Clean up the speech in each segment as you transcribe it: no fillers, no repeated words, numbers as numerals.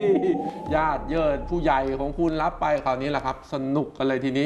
ญาติเยิดผู้ใหญ่ของคุณรับไปคราวนี้แหละครับสนุกกันเลยทีนี้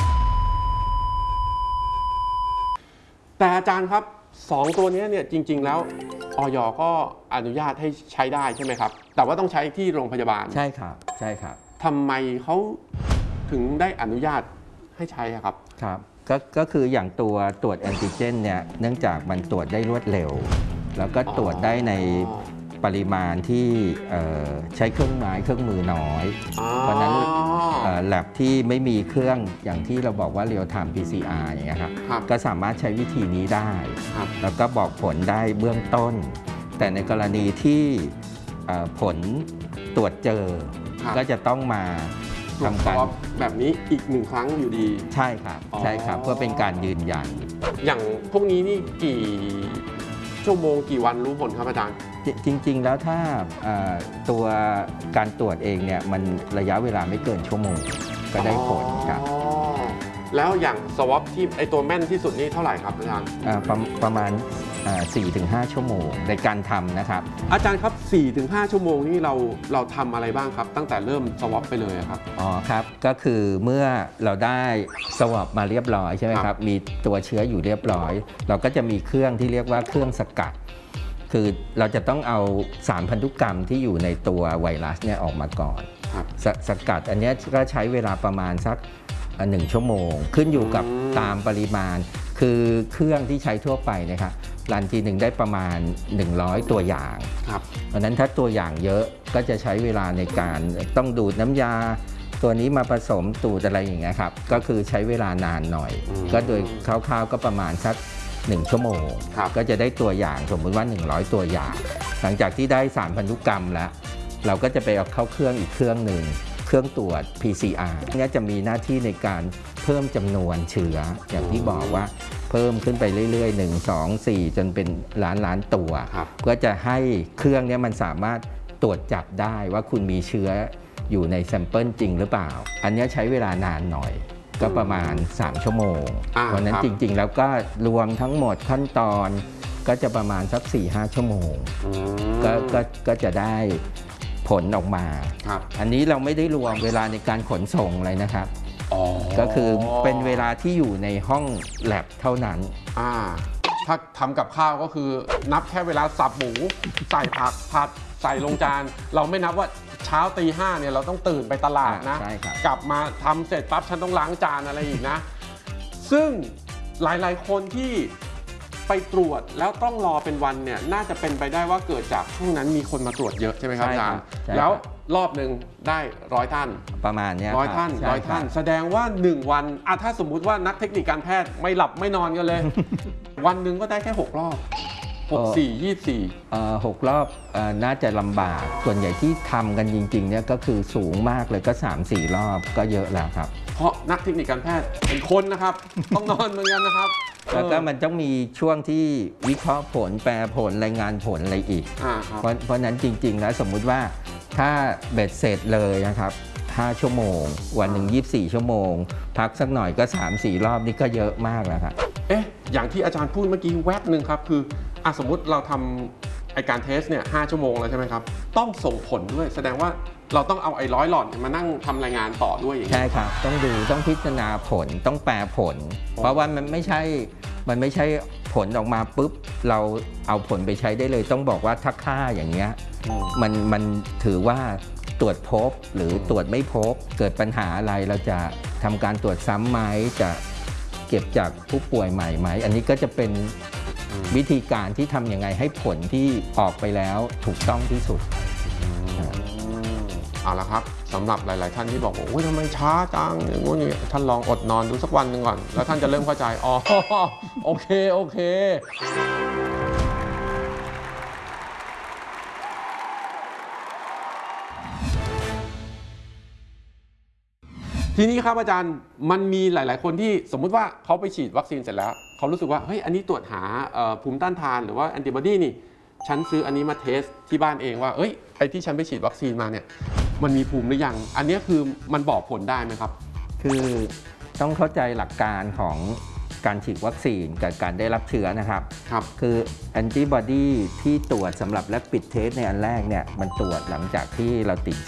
แต่อาจารย์ครับ2ตัวนี้เนี่ยจริงๆแล้วอย.ก็อนุญาตให้ใช้ได้ใช่ไหมครับแต่ว่าต้องใช้ที่โรงพยาบาลใช่ครับใช่ครับทำไมเขาถึงได้อนุญาตให้ใช้ครับครับก็คืออย่างตัวตรวจแอนติเจนเนี่ยเนื่องจากมันตรวจได้รวดเร็วแล้วก็ตรวจได้ในปริมาณที่ใช้เครื่องมือน้อยเพราะนั้นแลบที่ไม่มีเครื่องอย่างที่เราบอกว่า real time PCR อย่างเงี้ยครับก็สามารถใช้วิธีนี้ได้แล้วก็บอกผลได้เบื้องต้นแต่ในกรณีที่ผลตรวจเจอก็จะต้องมาทำการแบบนี้อีก1 ครั้งอยู่ดีใช่ครับใช่ครับเพื่อเป็นการยืนยันอย่างพวกนี้นี่กี่ชั่วโมงกี่วันรู้ผลครับอาจารย์จริงๆแล้วถ้าตัวการตรวจเองเนี่ยมันระยะเวลาไม่เกินชั่วโมงก็ได้ผลครับแล้วอย่างสวอปที่ไอตัวแม่นที่สุดนี่เท่าไหร่ครับอาจารย์ประมาณ 4-5 ชั่วโมงในการทำนะครับอาจารย์ครับ 4-5 ชั่วโมงนี่เราทำอะไรบ้างครับตั้งแต่เริ่มสวอปไปเลยครับอ๋อครับก็คือเมื่อเราได้สวอปมาเรียบร้อยใช่ไหมครับมีตัวเชื้ออยู่เรียบร้อยเราก็จะมีเครื่องที่เรียกว่าเครื่องสกัดคือเราจะต้องเอาสารพันธุกรรมที่อยู่ในตัวไวรัสเนี่ยออกมาก่อนสกัดอันนี้ก็ใช้เวลาประมาณสัก1 ชั่วโมงขึ้นอยู่กับตามปริมาณคือเครื่องที่ใช้ทั่วไปนะครับรันทีหนึ่งได้ประมาณ100ตัวอย่างเพราะนั้นถ้าตัวอย่างเยอะก็จะใช้เวลาในการต้องดูดน้ำยาตัวนี้มาผสมตูดอะไรอย่างเงี้ยครับก็คือใช้เวลานานหน่อยก็โดยคร่าวๆก็ประมาณสัก1 ชั่วโมงก็จะได้ตัวอย่างสมมติว่า100ตัวอย่างหลังจากที่ได้สารพันธุกรรมแล้วเราก็จะไปเอาเข้าเครื่องอีกเครื่องหนึ่งเครื่องตรวจ PCR นี้จะมีหน้าที่ในการเพิ่มจำนวนเชื้ออย่างที่บอกว่าเพิ่มขึ้นไปเรื่อยๆ1 2 4จนเป็นล้านตัวเพื่อจะให้เครื่องนี้มันสามารถตรวจจับได้ว่าคุณมีเชื้ออยู่ในแซมเปิลจริงหรือเปล่าอันนี้ใช้เวลานานหน่อยก็ประมาณ3 ชั่วโมงเพราะนั้นจริงๆแล้วก็รวมทั้งหมดขั้นตอนก็จะประมาณสัก 4-5 ชั่วโมงก็จะได้ผลออกมาอันนี้เราไม่ได้รวมเวลาในการขนส่งอะไรนะครับก็คือเป็นเวลาที่อยู่ในห้องแลบเท่านั้นถ้าทำกับข้าวก็คือนับแค่เวลาสับหมูใส่ผัดใส่ลงจานเราไม่นับว่าเช้าตี 5เนี่ยเราต้องตื่นไปตลาดนะกลับมาทำเสร็จปั๊บฉันต้องล้างจานอะไรอีกนะซึ่งหลายๆคนที่ไปตรวจแล้วต้องรอเป็นวันเนี่ยน่าจะเป็นไปได้ว่าเกิดจากช่วงนั้นมีคนมาตรวจเยอะใช่ไหมครับอาจารย์แล้วรอบหนึ่งได้100 ท่านประมาณนี้ 100 ท่านแสดงว่า1 วันถ้าสมมุติว่านักเทคนิคการแพทย์ไม่หลับไม่นอนกันเลย วันหนึ่งก็ได้แค่6 รอบ 6 รอบน่าจะลำบากส่วนใหญ่ที่ทำกันจริงๆเนี่ยก็คือสูงมากเลยก็ 3-4 รอบก็เยอะแล้วครับเพราะนักเทคนิคการแพทย์เป็นคนนะครับต้องนอนเหมือนกันนะครับแล้วก็มันต้องมีช่วงที่วิเคราะห์ผลแปลผลรายงานผลอะไรอีกเพราะนั้นจริงๆแล้วสมมุติว่าถ้าเบ็ดเสร็จเลยนะครับ5 ชั่วโมงวันหนึ่ง24 ชั่วโมงพักสักหน่อยก็ 3-4 รอบนี่ก็เยอะมากแล้วครับอย่างที่อาจารย์พูดเมื่อกี้แวบหนึ่งครับคือสมมุติเราทำการเทสเนี่ย5 ชั่วโมงแล้วใช่ไหมครับต้องส่งผลด้วยแสดงว่าเราต้องเอา100 หลอดมานั่งทำรายงานต่อด้วยอย่างนี้ใช่ครับต้องดูต้องพิจารณาผลต้องแปลผลเพราะว่ามันไม่ใช่ผลออกมาปุ๊บเราเอาผลไปใช้ได้เลยต้องบอกว่าถ้าค่าอย่างเงี้ยมันถือว่าตรวจพบหรือตรวจไม่พบเกิดปัญหาอะไรเราจะทำการตรวจซ้ำไหมจะเก็บจากผู้ป่วยใหม่ไหมอันนี้ก็จะเป็นวิธีการที่ทำยังไงให้ผลที่ออกไปแล้วถูกต้องที่สุดเอาละครับสำหรับหลายๆท่านที่บอกว่าโอ้ยทำไมช้าจังอย่างงู้นนี่ท่านลองอดนอนดูสักวันหนึ่งก่อนแล้วท่านจะเริ่มเข้าใจโอเคทีนี้ครับอาจารย์มันมีหลายๆคนที่สมมุติว่าเขาไปฉีดวัคซีนเสร็จแล้วเขารู้สึกว่าเฮ้ยอันนี้ตรวจหาภูมิต้านทานหรือว่าแอนติบอดีนี่ฉันซื้ออันนี้มาเทสที่บ้านเองว่าไอ้ที่ฉันไปฉีดวัคซีนมาเนี่ยมันมีภูมิหรือยังอันนี้คือมันบอกผลได้ไหมครับคือต้องเข้าใจหลักการของการฉีดวัคซีนกับการได้รับเชื้อนะครับคือแอนติบอดีที่ตรวจสำหรับแลปิดเทสในอันแรกเนี่ยมันตรวจหลังจากที่เราติด